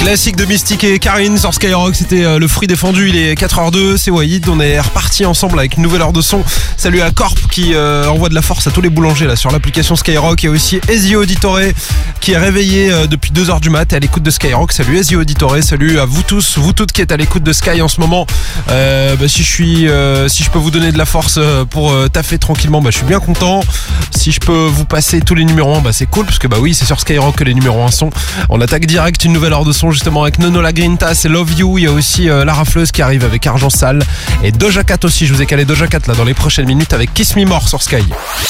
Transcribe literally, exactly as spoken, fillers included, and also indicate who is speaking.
Speaker 1: Classique de Mystique et Karine sur Skyrock, c'était euh, le fruit défendu. Il est quatre heures deux, c'est Wahid, on est reparti ensemble avec une nouvelle heure de son. Salut à Corp qui euh, envoie de la force à tous les boulangers là sur l'application Skyrock. Et aussi Ezio Auditore qui est réveillé euh, depuis deux heures du mat et à l'écoute de Skyrock. Salut Ezio Auditore, salut à vous tous, vous toutes qui êtes à l'écoute de Sky en ce moment. euh, bah, si je suis euh, si je peux vous donner de la force euh, pour euh, taffer tranquillement, bah, je suis bien content. Si je peux vous passer tous les numéros un, bah, c'est cool parce que bah oui, c'est sur Skyrock que les numéros un sont. On attaque direct une nouvelle heure de son justement avec Nono La Grinta, c'est Love You. Il y a aussi euh, La Rafleuse qui arrive avec Argent Sale et Doja Cat aussi. Je vous ai calé Doja Cat là dans les prochaines minutes avec Kiss Me More sur Sky.